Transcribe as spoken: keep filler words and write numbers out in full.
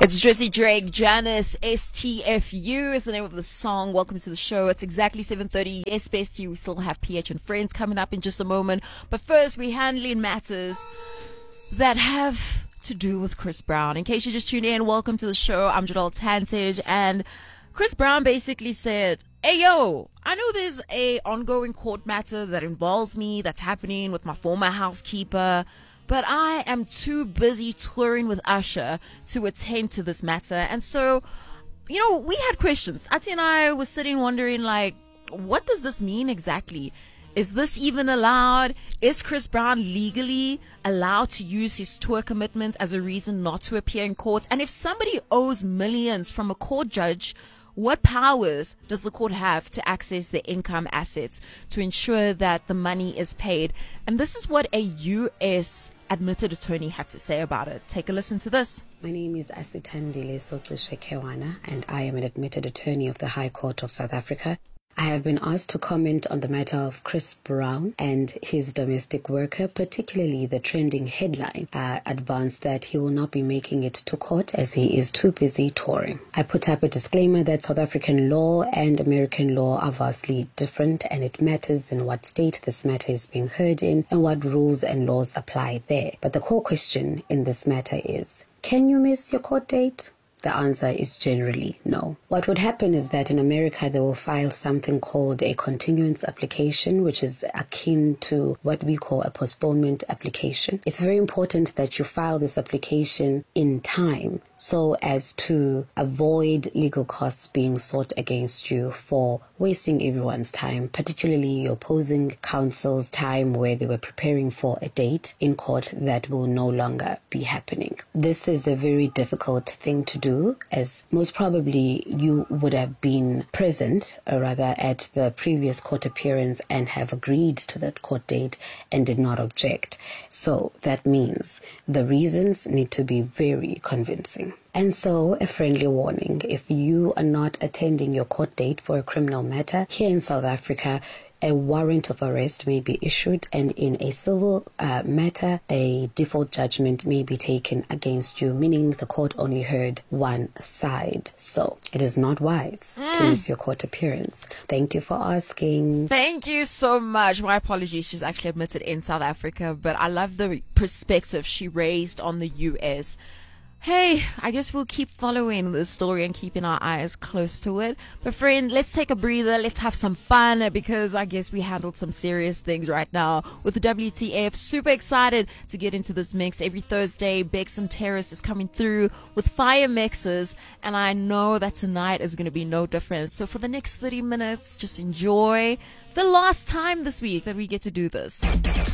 It's Drizzy Drake, Janice, S T F U is the name of the song. Welcome to the show. It's exactly seven thirty. Yes, bestie, we still have P H and Friends coming up in just a moment. But first, we're handling matters that have to do with Chris Brown. In case you just tuned in, welcome to the show. I'm Jadal Tantage, and Chris Brown basically said, hey, yo, I know there's a ongoing court matter that involves me that's happening with my former housekeeper, but I am too busy touring with Usher to attend to this matter. And so, you know, we had questions. Ati and I were sitting wondering, like, what does this mean exactly? Is this even allowed? Is Chris Brown legally allowed to use his tour commitments as a reason not to appear in court? And if somebody owes millions from a court judge, what powers does the court have to access the income assets to ensure that the money is paid? And this is what a U S admitted attorney had to say about it. Take a listen to this. My name is Asitandile Soxishe Kewana, and I am an admitted attorney of the High Court of South Africa. I have been asked to comment on the matter of Chris Brown and his domestic worker, particularly the trending headline uh, advanced that he will not be making it to court as he is too busy touring. I put up a disclaimer that South African law and American law are vastly different, and it matters in what state this matter is being heard in and what rules and laws apply there. But the core question in this matter is, can you miss your court date? The answer is generally no. What would happen is that in America, they will file something called a continuance application, which is akin to what we call a postponement application. It's very important that you file this application in time so as to avoid legal costs being sought against you for wasting everyone's time, particularly your opposing counsel's time where they were preparing for a date in court that will no longer be happening. This is a very difficult thing to do, as most probably you would have been present, or rather at the previous court appearance, and have agreed to that court date and did not object. So that means the reasons need to be very convincing. And so, a friendly warning, if you are not attending your court date for a criminal matter here in South Africa, a warrant of arrest may be issued, and in a civil uh, matter, a default judgment may be taken against you, meaning the court only heard one side. So it is not wise mm. to miss your court appearance. Thank you for asking. Thank you so much. My apologies. She's actually admitted in South Africa, but I love the perspective she raised on the U S. Hey, I guess we'll keep following this story and keeping our eyes close to it. But friend, let's take a breather. Let's have some fun, because I guess we handled some serious things right now with the W T F. Super excited to get into this mix. Every Thursday, Bex and Terrace is coming through with fire mixes, and I know that tonight is going to be no different. So for the next thirty minutes, just enjoy the last time this week that we get to do this.